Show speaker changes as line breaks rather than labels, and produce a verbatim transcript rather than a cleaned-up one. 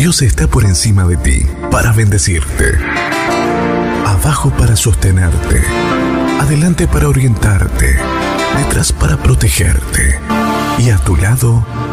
Dios está por encima de ti para bendecirte, abajo para sostenerte, adelante para orientarte, detrás para protegerte y a tu lado